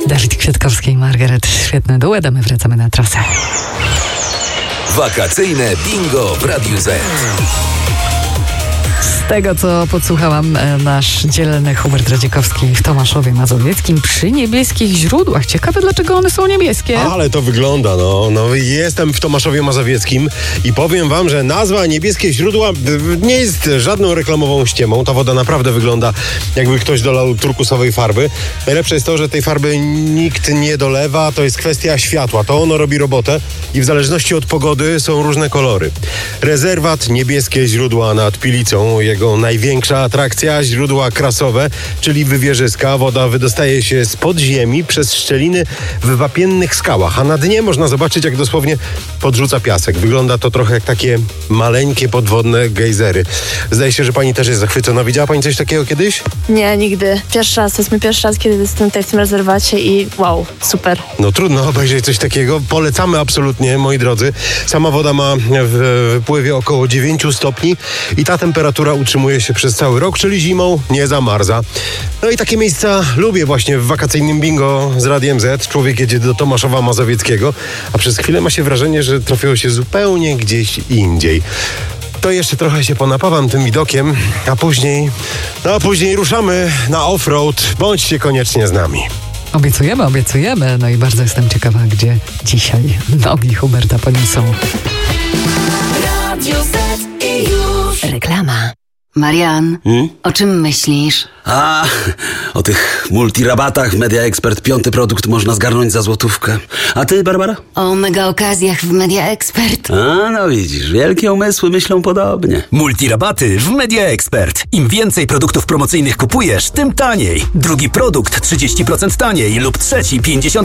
Dawid Kwiatkowski i Margaret. Świetny duet, a my wracamy na trasę. Wakacyjne bingo w Radiu Z. Z tego, co podsłuchałam, nasz dzielny Hubert Radziekowski w Tomaszowie Mazowieckim przy niebieskich źródłach. Ciekawe, dlaczego one są niebieskie. Ale to wygląda, no jestem w Tomaszowie Mazowieckim i powiem wam, że nazwa Niebieskie Źródła nie jest żadną reklamową ściemą. Ta woda naprawdę wygląda, jakby ktoś dolał turkusowej farby. Najlepsze jest to, że tej farby nikt nie dolewa, to jest kwestia światła. To ono robi robotę i w zależności od pogody są różne kolory. Rezerwat Niebieskie Źródła nad Pilicą, jego największa atrakcja, źródła krasowe, czyli wywierzyska. Woda wydostaje się z podziemi przez szczeliny w wapiennych skałach, a na dnie można zobaczyć, jak dosłownie podrzuca piasek. Wygląda to trochę jak takie maleńkie podwodne gejzery. Zdaje się, że pani też jest zachwycona. Widziała pani coś takiego kiedyś? Nie, nigdy. Pierwszy raz, to jest mój pierwszy raz, kiedy jestem tutaj w tym rezerwacie i wow, super. No trudno obejrzeć coś takiego. Polecamy absolutnie, moi drodzy. Sama woda ma w wypływie około 9 stopni i ta temperatura utrzymuje się przez cały rok, czyli zimą nie zamarza. No i takie miejsca lubię właśnie w wakacyjnym bingo z Radiem Z. Człowiek jedzie do Tomaszowa Mazowieckiego, a przez chwilę ma się wrażenie, że trafiło się zupełnie gdzieś indziej. To jeszcze trochę się ponapawam tym widokiem, a później ruszamy na offroad. Bądźcie koniecznie z nami. Obiecujemy. No i bardzo jestem ciekawa, gdzie dzisiaj nogi Huberta poniosą. Radio Z i już. Reklama. Marian, o czym myślisz? O tych multirabatach w Media Expert 5. produkt można zgarnąć za złotówkę. A ty, Barbara? O mega okazjach w Media Expert. No widzisz, wielkie umysły myślą podobnie. Multirabaty w Media Expert. Im więcej produktów promocyjnych kupujesz, tym taniej. Drugi produkt 30% taniej lub trzeci 50%